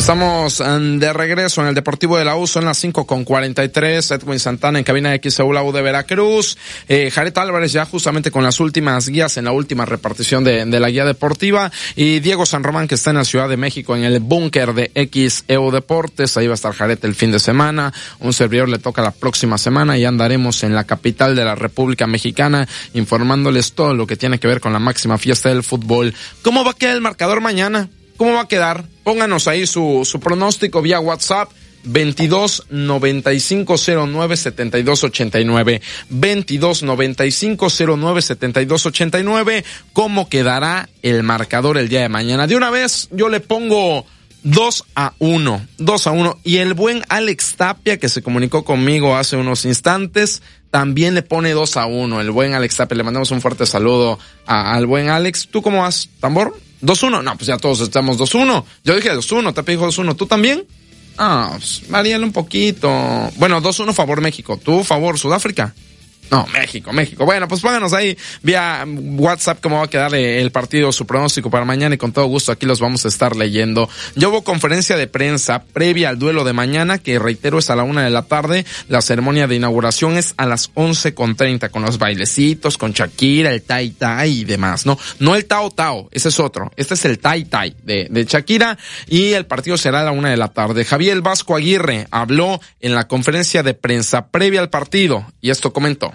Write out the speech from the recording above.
Estamos de regreso en el Deportivo de la U, son las 5:43, Edwin Santana en cabina de XEU, la U de Veracruz, Jared Álvarez ya justamente con las últimas guías en la última repartición de la guía deportiva, y Diego San Román que está en la Ciudad de México en el búnker de XEU Deportes. Ahí va a estar Jared el fin de semana, un servidor le toca la próxima semana y andaremos en la capital de la República Mexicana informándoles todo lo que tiene que ver con la máxima fiesta del fútbol. ¿Cómo va a quedar el marcador mañana? ¿Cómo va a quedar? Pónganos ahí su pronóstico vía WhatsApp 2295097289, 2295097289. ¿Cómo quedará el marcador el día de mañana? De una vez yo le pongo 2-1, y el buen Alex Tapia, que se comunicó conmigo hace unos instantes, también le pone 2-1, el buen Alex Tapia. Le mandamos un fuerte saludo al buen Alex. ¿Tú cómo vas, Tambor? 2-1, no, pues ya todos estamos 2-1. Yo dije 2-1, Tapia dijo 2-1, ¿tú también? Ah, pues varíale un poquito. Bueno, 2-1 favor México, ¿tú favor Sudáfrica? No, México. Bueno, pues pónganos ahí vía WhatsApp cómo va a quedar el partido, su pronóstico para mañana, y con todo gusto aquí los vamos a estar leyendo. Ya hubo conferencia de prensa previa al duelo de mañana, que reitero es a la 1:00 p.m. La ceremonia de inauguración es a las 11:30 con los bailecitos, con Shakira, el Tai Tai y demás, ¿no? No el Tao Tao, ese es otro. Este es el Tai Tai de Shakira, y el partido será a la 1:00 p.m. Javier Vasco Aguirre habló en la conferencia de prensa previa al partido y esto comentó.